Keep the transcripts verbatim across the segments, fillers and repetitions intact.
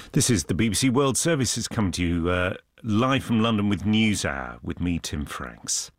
This is the B B C World Service has come to you uh, live from London with NewsHour with me, Tim Franks.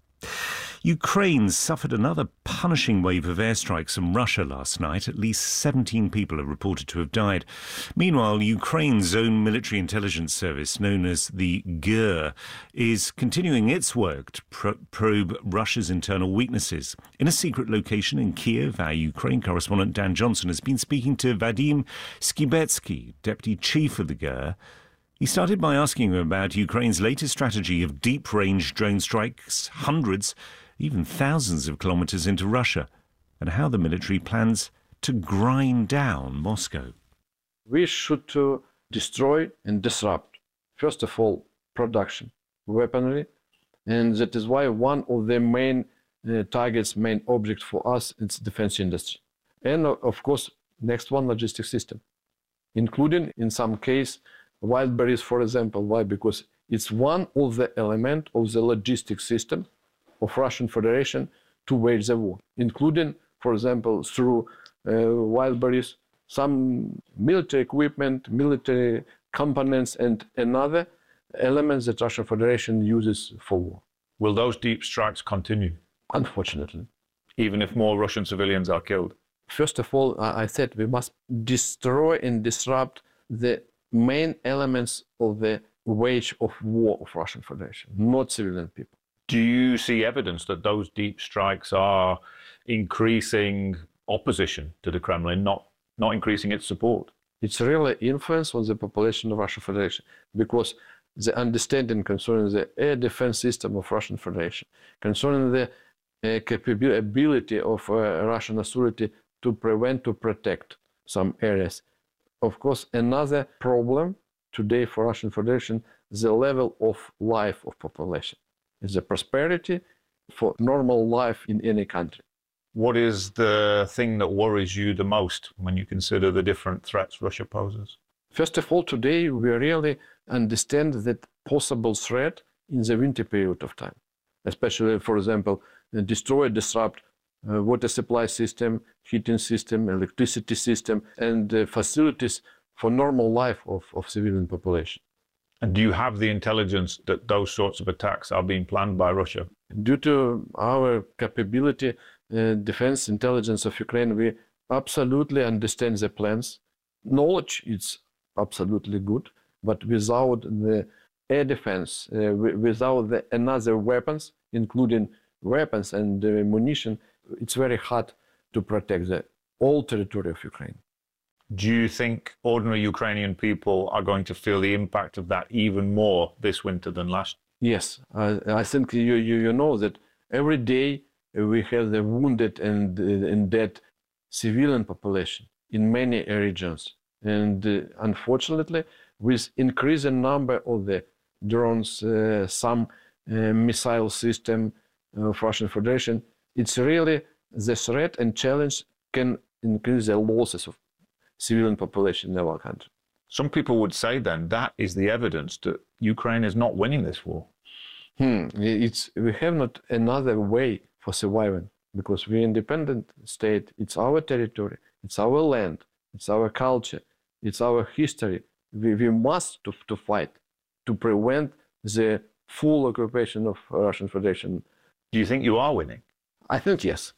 Ukraine suffered another punishing wave of airstrikes from Russia last night. At least seventeen people are reported to have died. Meanwhile, Ukraine's own military intelligence service, known as the G E R, is continuing its work to pro- probe Russia's internal weaknesses. In a secret location in Kiev, our Ukraine correspondent Dan Johnson has been speaking to Vadim Skibetsky, deputy chief of the G E R. He started by asking him about Ukraine's latest strategy of deep-range drone strikes, hundreds, even thousands of kilometres into Russia, and how the military plans to grind down Moscow. We should uh, destroy and disrupt, first of all, production, weaponry, and that is why one of the main uh, targets, main object for us, is defense industry. And uh, of course, next one, logistics system, including, in some case, Wildberries, for example. Why? Because it's one of the elements of the logistics system of Russian Federation to wage the war, including, for example, through uh, Wildberries, some military equipment, military components, and another elements that Russian Federation uses for war. Will those deep strikes continue? Unfortunately. Even if more Russian civilians are killed? First of all, I said we must destroy and disrupt the main elements of the wage of war of Russian Federation, not civilian people. Do you see evidence that those deep strikes are increasing opposition to the Kremlin, not, not increasing its support? It's really influence on the population of Russian Federation, because the understanding concerning the air defense system of Russian Federation, concerning the uh, capability of uh, Russian authority to prevent, to protect some areas. Of course, another problem today for Russian Federation is the level of life of population. It's the prosperity for normal life in any country. What is the thing that worries you the most when you consider the different threats Russia poses? First of all, today we really understand that possible threat in the winter period of time, especially, for example, destroy, disrupt Uh, water supply system, heating system, electricity system, and uh, facilities for normal life of, of civilian population. And do you have the intelligence that those sorts of attacks are being planned by Russia? Due to our capability, uh, defense intelligence of Ukraine, we absolutely understand the plans. Knowledge is absolutely good, but without the air defense, uh, without the another weapons, including weapons and uh, munition, it's very hard to protect the whole territory of Ukraine. Do you think ordinary Ukrainian people are going to feel the impact of that even more this winter than last? Yes, I, I think you, you, you know that every day we have the wounded and, uh, and dead civilian population in many regions. And uh, unfortunately, with increasing number of the drones, uh, some uh, missile system of Russian Federation, it's really the threat and challenge can increase the losses of civilian population in our country. Some people would say then that is the evidence that Ukraine is not winning this war. Hmm. It's, we have not another way for surviving, because we're an independent state. It's our territory, it's our land, it's our culture, it's our history. We, we must to, to fight to prevent the full occupation of Russian Federation. Do you think you are winning? I think yes.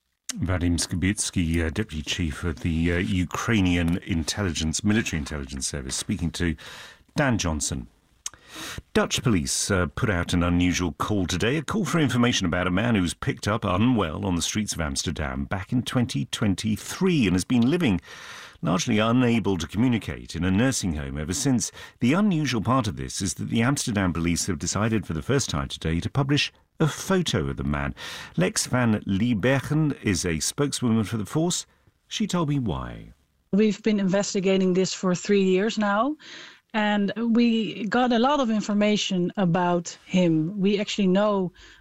Vadim Skibetsky, uh, Deputy Chief of the uh, Ukrainian Intelligence, Military Intelligence Service, speaking to Dan Johnson. Dutch police uh, put out an unusual call today, a call for information about a man who was picked up unwell on the streets of Amsterdam back in twenty twenty-three and has been living largely unable to communicate in a nursing home ever since. The unusual part of this is that the Amsterdam police have decided for the first time today to publish a photo of the man. Lex van Liebergen is a spokeswoman for the force. She told me why. We've been investigating this for three years now, and we got a lot of information about him. We actually know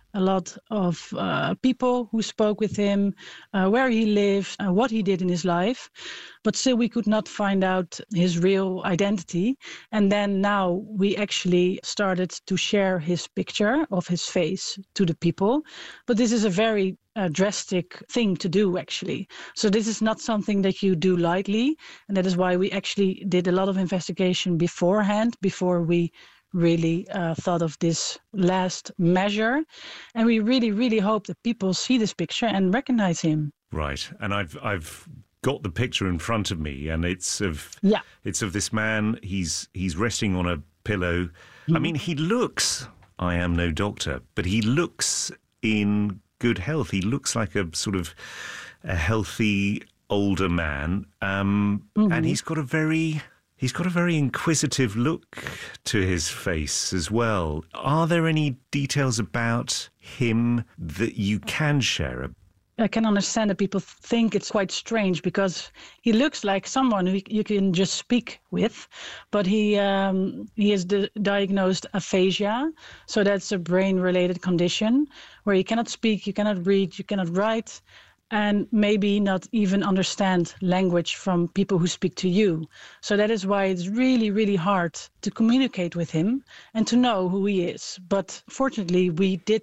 a lot of uh, people who spoke with him, uh, where he lived, uh, what he did in his life. But still, we could not find out his real identity. And then now we actually started to share his picture of his face to the people. But this is a very uh, drastic thing to do, actually. So this is not something that you do lightly. And that is why we actually did a lot of investigation beforehand, before we really uh, thought of this last measure. And we really, really hope that people see this picture and recognize him. Right. And I've I've got the picture in front of me, and it's of yeah. it's of this man. He's he's resting on a pillow. Mm-hmm. I mean, he looks, I am no doctor, but he looks in good health. He looks like a sort of a healthy older man. Um, mm-hmm. And he's got a very... He's got a very inquisitive look to his face as well. Are there any details about him that you can share? I can understand that people think it's quite strange, because he looks like someone who you can just speak with, but he um, he is di- diagnosed aphasia, so that's a brain-related condition where you cannot speak, you cannot read, you cannot write, and maybe not even understand language from people who speak to you. So that is why it's really, really hard to communicate with him and to know who he is. But fortunately, we did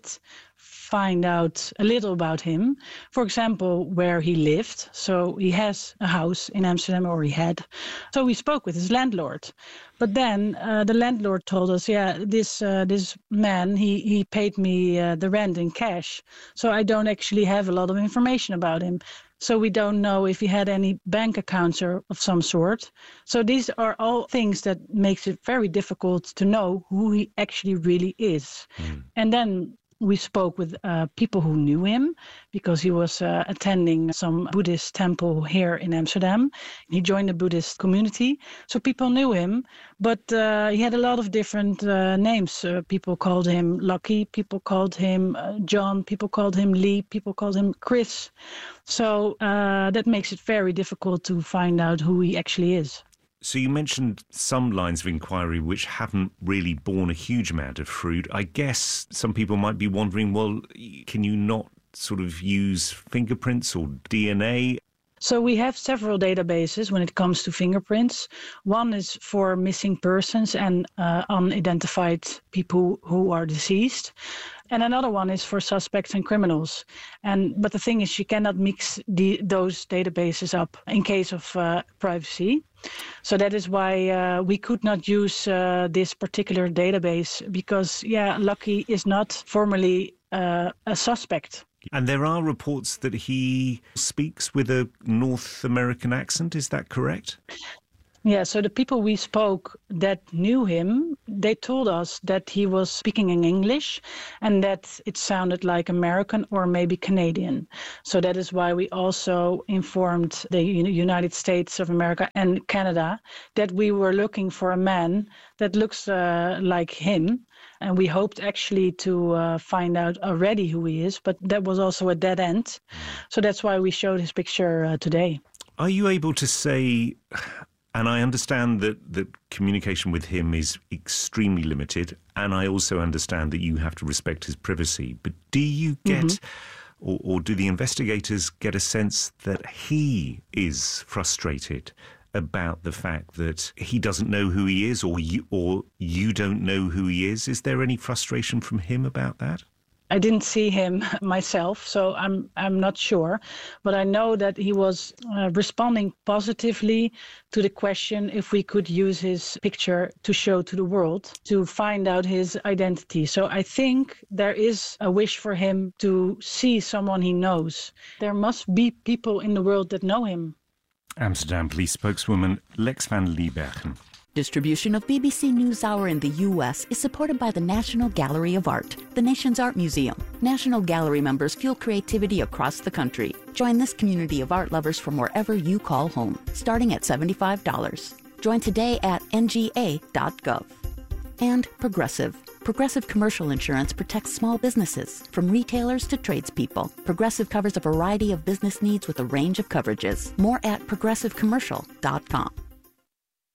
find out a little about him. For example, where he lived. So he has a house in Amsterdam, or he had. So we spoke with his landlord. But then uh, the landlord told us, yeah, this uh, this man, he, he paid me uh, the rent in cash. So I don't actually have a lot of information about him. So we don't know if he had any bank accounts or of some sort. So these are all things that makes it very difficult to know who he actually really is. Mm. And then we spoke with uh, people who knew him, because he was uh, attending some Buddhist temple here in Amsterdam. He joined the Buddhist community, so people knew him, but uh, he had a lot of different uh, names. Uh, people called him Lucky, people called him uh, John, people called him Lee, people called him Chris. So uh, that makes it very difficult to find out who he actually is. So you mentioned some lines of inquiry which haven't really borne a huge amount of fruit. I guess some people might be wondering, well, can you not sort of use fingerprints or D N A? So we have several databases when it comes to fingerprints. One is for missing persons and uh, unidentified people who are deceased. And another one is for suspects and criminals. And but the thing is, you cannot mix the, those databases up in case of uh, privacy. So that is why uh, we could not use uh, this particular database, because, yeah, Lucky is not formally uh, a suspect. And there are reports that he speaks with a North American accent. Is that correct? Yeah, so the people we spoke that knew him, they told us that he was speaking in English and that it sounded like American or maybe Canadian. So that is why we also informed the United States of America and Canada that we were looking for a man that looks uh, like him. And we hoped actually to uh, find out already who he is, but that was also a dead end. So that's why we showed his picture uh, today. Are you able to say... And I understand that, that communication with him is extremely limited, and I also understand that you have to respect his privacy. But do you get, mm-hmm. or, or do the investigators get a sense that he is frustrated about the fact that he doesn't know who he is, or you, or you don't know who he is? Is there any frustration from him about that? I didn't see him myself, so I'm I'm not sure. But I know that he was uh, responding positively to the question if we could use his picture to show to the world, to find out his identity. So I think there is a wish for him to see someone he knows. There must be people in the world that know him. Amsterdam Police spokeswoman Lex van Liebergen. Distribution of B B C NewsHour in the U S is supported by the National Gallery of Art, the nation's art museum. National Gallery members fuel creativity across the country. Join this community of art lovers from wherever you call home, starting at seventy-five dollars. Join today at N G A dot gov. And Progressive. Progressive Commercial Insurance protects small businesses, from retailers to tradespeople. Progressive covers a variety of business needs with a range of coverages. More at progressive commercial dot com.